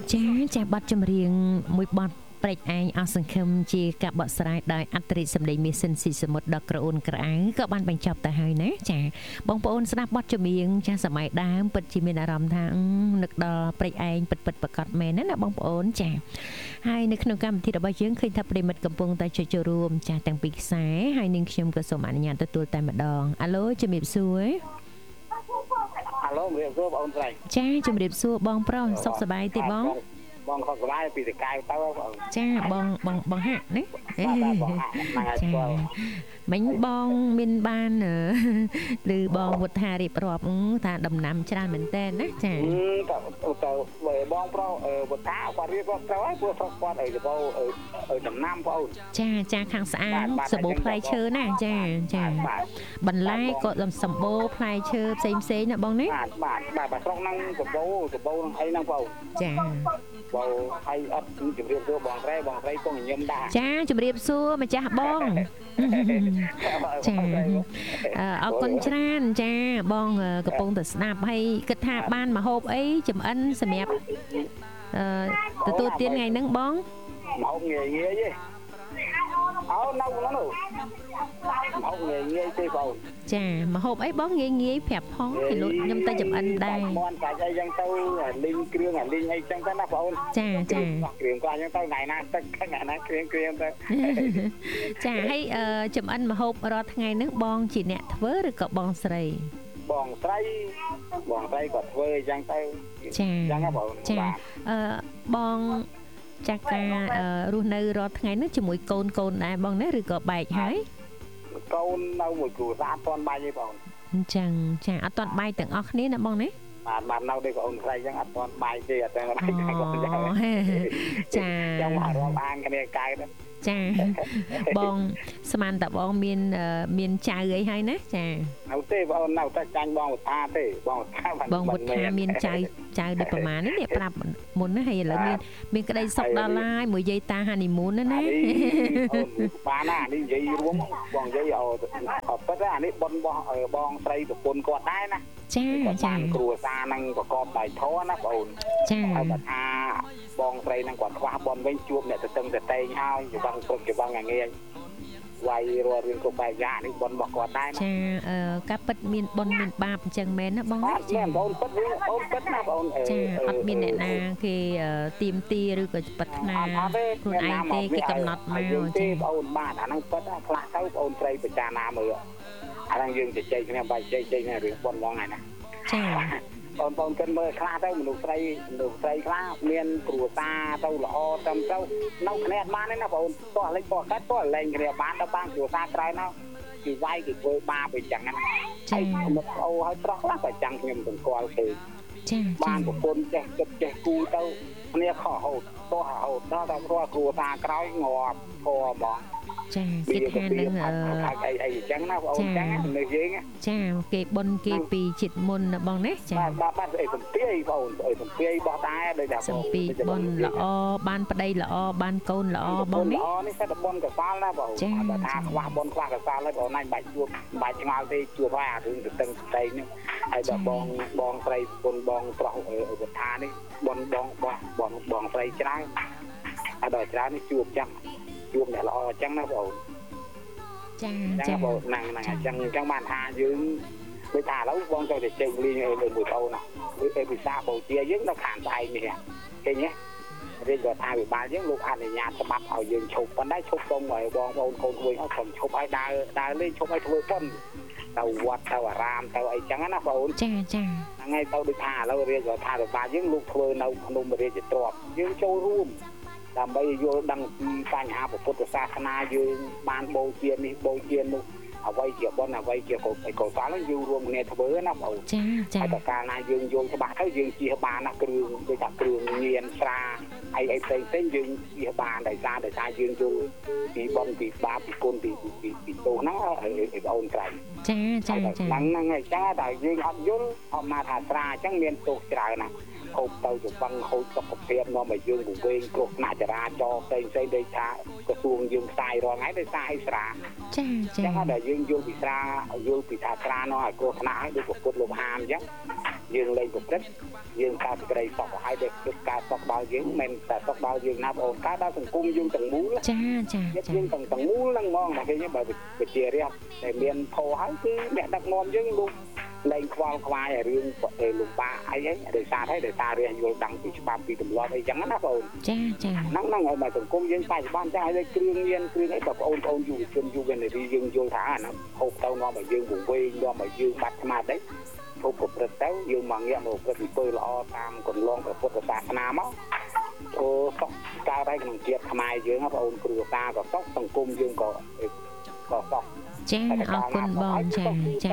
ចាបាត់ចម្រៀងមួយបទព្រែកឯងអស់សង្ឃឹមជាការបកស្រាយដោយអត្តរិទ្ធសម្លេងមាសសិនស៊ីសមុទ្រដ៏ក្រអូនក្រអៅក៏បានបញ្ចប់ទៅហើយណាចាបងប្អូនស្ដាប់បទចម្រៀងចាសម័យដើមពិតជាមានអារម្មណ៍ថានឹកដល់ព្រែកឯងពិតប្រកបមែនណាបងប្អូនចាហើយនៅក្នុងកម្មវិធីរបស់យើងឃើញថាប្រិមិត្តកំពុងតែចូលរួមចាទាំងពីខ្សែហើយនឹងខ្ញុំក៏សូមអនុញ្ញាតទទួលតែម្ដងអាឡូជំរាបសួរអាឡូជំរាបសួរបងស្រីចាជំរាបសួរបងប្រុសសុខសប្បាយទេបងបងខុសស្បាយពីតកៅទៅបងចាបងហាក់ណាចាមិញបងមានបានឬបងវុធារៀបរាប់ថាដំណាំច្រើនមែនតើណាចាទៅបងប្រុសវុធាគាត់រៀបរាប់ទៅហើយព្រោះស្រុកគាត់អីដំណាំបងចាខាងស្អាងសម្បូរផ្លែឈើណាចាបន្លែក៏សម្បូរផ្លែឈើផ្សេងណាបងណាបាទស្រុកហ្នឹងសម្បូរនឹងអីហ្នឹងបងចាបងហើយអត់ជំរាបសួរបងស្រីកុំញញឹមដែរចាជំរាបសួរម្ចាស់បងចាអរគុណច្រើនចាបងកំពុងតែស្ដាប់ហើយគិតថាបានមហូបអីចំអិនសម្រាប់ទទួលទានថ្ងៃហ្នឹងបងមហូបងាយទេអូនៅនោះមហូបងាយទេបងចាមហូបអីបងងាយប្រាប់ផងពីលក់ខ្ញុំទៅចំអិនដែរមាន់កាច់អីចឹងទៅលីងគ្រឿងលីងអីចឹងទៅណាបងចាគ្រឿងក៏ចឹងទៅថ្ងៃណាទឹកថ្ងៃណាគ្រឿងទៅចាហើយចំអិនមហូបរាល់ថ្ងៃហ្នឹងបងជាអ្នកធ្វើឬក៏បងស្រីបងស្រីក៏ធ្វើអញ្ចឹងទៅចាអញ្ចឹងបងចាបងចាការរស់នៅរាល់ថ្ងៃនេះជាមួយកូនដែរបងណាឬក៏បែកហើយកូននៅមួយគ្រួសារអត់ទាន់បែកទេបងអញ្ចឹងចាអត់ទាន់បែកទាំងអស់គ្នាណាបងណាបាទនៅដូចបងស្រីអញ្ចឹងអត់ទាន់បែកទេអត់ទាំងបែកតែគាត់អញ្ចឹងចាចាំមករាប់អានគ្នាកៅចាបងស្មានតបងមានចៅអីហើយណាចានៅទេបងនៅតែចាញ់បងវុធាទេបងវុធាមានចៅដូចប្រមាណនេះប្រាប់មុនណាហើយឥឡូវមានក្តីសុខដល់ឡាយមួយយាយតាហានីមូនណាបានណានេះនិយាយរួមបងនិយាយពិតអានេះប៉ុនបងស្រីប្រពន្ធគាត់ដែរណាចាគ្រួសារនឹងប្រកបដោយធម៌ណាបងចាហើយបើថាបងស្រីនឹងគាត់ខ្វះបនវិញជួបអ្នកទៅតែងហើយច្បាំងគ្រប់ច្បាំងងាយវាយរាល់រឿងគ្រប់បែបយ៉ាងនេះបនរបស់គាត់ដែរចាការពិតមានបនមានបាបអញ្ចឹងមែនណាបងចាបងពិតអូនពិតណាបងចាអត់មានអ្នកណាគេទៀមទាឬក៏ប្រាថ្នាខ្លួនឯងទេគេកំណត់មកចាបងបាទអាហ្នឹងពិតខ្លះទៅបងស្រីពិចារណាមើលអាហ្នឹងយើងជជែកគ្នាបាយជជែកគ្នារឿងបនឡងហ្នឹងណាចាបងគិតមើលខ្លះទៅមនុស្សស្រីខ្លះមានគ្រួសារទៅល្អត្រឹមត្រូវនៅគ្នាបានទេណាបងតោះលេងតោះកាត់តោះលេងគ្នាបានដល់បានគ្រួសារក្រោយណាគេវាយគេធ្វើបាបអីចឹងណាចាមកអូឲ្យត្រោះខ្លះក៏ចាំខ្ញុំទាំងគាត់គេចាបានប្រពន្ធចេះគិតចេះគូទៅគ្នាខុសហូតតោះហូតដល់តែគ្រួសារក្រោយងាប់ធေါ်ហ្មងចាគេថានឹងអីចឹងណាបងចឹងនៅយើងចាគេបុនគេពីចិត្តមុនណាបងណាចាបាទអីសំពីបងសំពីបោះតែដូចថាសំពីបុនល្អបានប្តីល្អបានកូនល្អបងនេះល្អនេះសិតបុនកសលណាបងបើថាខ្វះបុនខ្វះកសលហើយបងណាបាច់ជួបបាច់ឆ្ងល់ទេជួបហើយអារឿងទៅតឹងស្ដីនេះហើយដល់បងស្រីប្រពន្ធបងប្រុសឧបថានេះបងស្រីច្រើនហើយដល់ច្រើននេះជួបចឹងជួបអ្នកល្អអញ្ចឹងណាបងចាបងហ្នឹងអញ្ចឹងបានថាយើងដូចថាឥឡូវបងចូលទៅជែកលេងមួយអូនណាវាភាសាបូជាយើងនៅខាងស្អែកនេះឃើញទេរាជរដ្ឋាភិបាលយើងលោកអនុញ្ញាតច្បាប់ឲ្យយើងឈប់ប៉ុន្តែឈប់សូមឲ្យបងប្អូនកូនជួយឲ្យខ្ញុំឈប់ឲ្យដើរលេងឈប់ឲ្យធ្វើប៉ុនទៅវត្តទៅអារាមទៅអីចឹងណាបងចាហ្នឹងហើយទៅដូចថាឥឡូវរាជរដ្ឋាភិបាលយើងលោកធ្វើនៅភ្នំរាជទ្រព្យយើងចូលរួមដើម្បីយល់ដឹងពីបញ្ហាពុទ្ធសាសនាយើងបានបូជានេះបូជានោះអ្វីជាបុណ្យអ្វីជាកុសលយើងរួមគ្នាធ្វើណាបងចាតែកាលណាយើងយល់ច្បាស់ទៅយើងជៀសបានណាគ្រឿងដូចថាគ្រឿងញៀនស្រាអីផ្សេងយើងជៀសបានដោយសារយើងយល់ពីបុណ្យពីបាបពីគុណពីទោសហ្នឹងឲ្យបងអូនក្រៃចាហ្នឹងហើយចាតែយើងអត់យល់អត់មកថាស្រាអញ្ចឹងមានទោសច្រើនណាហូបទៅច្បងហូបសុខភាពនាំឲ្យយើងវែងគ្រោះថ្នាក់ចរាចរណ៍ផ្សេងដូចថាក្រសួងយើងផ្សាយរាល់ថ្ងៃដោយសារឲ្យស្រាចាតែយើងយល់ពីស្រាយល់ពីថាស្រានោះឲ្យគ្រោះថ្នាក់ឲ្យដូចពុទ្ធលោកហាមអញ្ចឹងយើងលេងប្រព្រឹត្តយើងការសេចក្តីសុខហើយដែលគឺការសុខដល់យើងមិនតែសុខដល់យើងណាបងអូនការដល់សង្គមយើងទាំងមូលចាយើងទាំងមូលហ្នឹងហ្មងតែគេបើវិជារះតែមានផោហើយគឺអ្នកដឹកនាំយើងលោកលែងខ្វល់ខ្វាយឲ្យរឿងលោកបាអីហ្នឹងដោយសាររះយល់ដឹងពីច្បាប់ពីទម្លាប់អីចឹងណាបងអូនចាហ្នឹងឲ្យមកសង្គមយើងបច្ចុប្បន្នចាស់ឲ្យគ្រឿងញៀនគ្រឿងអីបើបងអូនយុវជនយុវនារីយើងយល់ថាអាហ្នឹងហូបទៅនាំឲ្យយើងវង្វេងនាំឲ្យយើងបាត់ស្មារតីហូបប្រព្រឹត្តទៅយើងមកងាកមកប្រព្រឹត្តពីពើល្អតាមកន្លងព្រះពុទ្ធសាសនាមកសុខកើតហើយក្នុងជាតិខ្មែរយើងបងអូនគ្រួសារក៏សុខសង្គមយើងក៏សុខចាអរគុណបងចា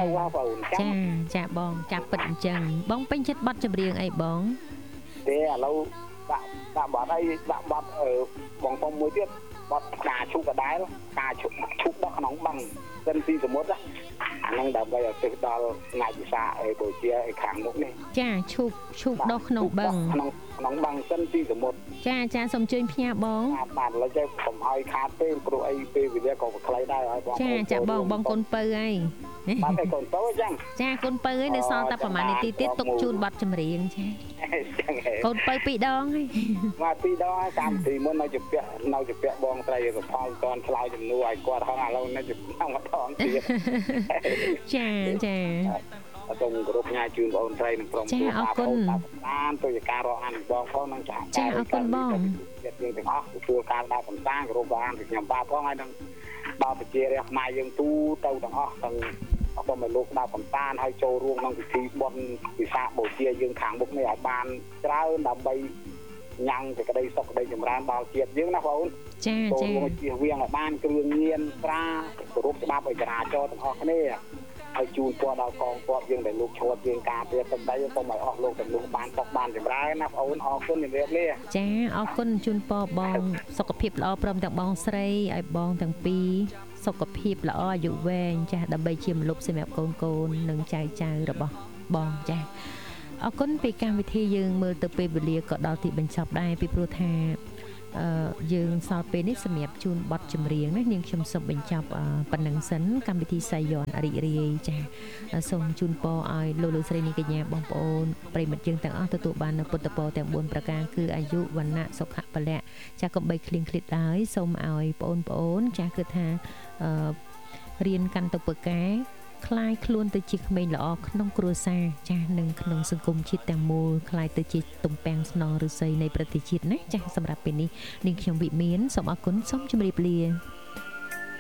បងចាប់ពិតអញ្ចឹងបងពេញចិត្តបទចម្រៀងអីបងទេឥឡូវដាក់បទអីដាក់បទបងផងមួយទៀតបទការឈូកកដែលការឈូកដល់ក្នុងបឹងសិនពីសមុទ្រអាហ្នឹងដើម្បីឲ្យទៅដល់ថ្ងៃពិសាបូជាឯខាងមុខនេះចាឈូកដល់ក្នុងបឹងក្នុងបឹងសិនពីសមុទ្រចាសូមជើញផ្ញើបងបាទឥឡូវចេះកុំឲ្យខាតពេលព្រោះអីពេលវេលាក៏ខ្លីដែរឲ្យបងចាបងកូនពៅហើយបាទឯកូនពៅអញ្ចឹងចាកូនពៅហើយនៅសល់តែប្រហែលនាទីទៀតទុកជូនប័ណ្ណចម្រៀងចាកូនពៅ2ដងហើយបាទ2ដងហើយកម្មវិធីមុននៅជាពាក់បងស្រីកផលតនឆ្លើយជំនួសឲ្យគាត់ហងឥឡូវនៅជាម្ដងទៀតចាអរគុណគ្រប់ផ្ញើជូនបងស្រីនិងក្រុមគ្រួសារបងតាមទៅជាការរកអានបងផងនឹងចាអរគុណបងយើងទាំងអស់ទទួលការដើរកំសាន្តគ្រប់បងអានពីខ្ញុំបាទផងហើយនឹងដល់ប្រជារាស្ត្រខ្មែរយើងទូទៅទាំងអស់ទាំងអរគុណមកលោកដើរកំសាន្តហើយចូលរួមក្នុងពិធីបុណ្យវិសាខបូជាយើងខាងមុខនេះឲ្យបានច្រើនដើម្បីញ៉ាំងសេចក្តីសុខក្តីចម្រើនដល់ជាតិយើងណាបងអូនចាជៀសវាងឲ្យបានគ្រឿងញៀនស្រាគោរពច្បាប់ឲ្យចរាចរណ៍ទាំងអស់គ្នាហើយជូនពរដល់កងទ័ពយើងដែលលោកឈួតយើងការពារទឹកដីសូមឲ្យអស់លោកទាំងនោះបានសុខបានចម្រើនណាបងអូនអរគុណជំរាបលាចាអរគុណជូនពរបងសុខភាពល្អព្រមទាំងបងស្រីឲ្យបងទាំងពីរសុខភាពល្អអាយុវែងចាដើម្បីជាម្លប់សម្រាប់កូននិងចៅរបស់បងចាអរគុណពីកម្មវិធីយើងមើលទៅពេលវេលាក៏ដល់ទីបញ្ចប់ដែរពីព្រោះថាយើងសល់ពេលនេះសម្រាប់ជូនបទចម្រៀងណានាងខ្ញុំសូមបញ្ចប់ប៉ុណ្ណឹងសិនកម្មវិធីសាយ័នរីករាយចាសូមជូនពរឲ្យលោកស្រីនាងកញ្ញាបងប្អូនប្រិមិត្តយើងទាំងអស់ទទួលបាននូវពុទ្ធពរទាំង4ប្រការគឺអាយុវណ្ណៈសុខៈពលៈចាកុំបីឃ្លៀងឃ្លាតឡើយសូមឲ្យបងប្អូនចាគឺថារៀនកាន់ទៅពើកែคล้ายខ្លួនទៅជាក្មេងល្អក្នុងគ្រួសារចាស់និងក្នុងសង្គមជាតិទាំងមូលคล้ายទៅជាទំពាំងស្នងឫស្សីនៃប្រទេសជាតិណាចាស់សម្រាប់ពេលនេះនាងខ្ញុំវិមានសូមអរគុណសូមជម្រាបលា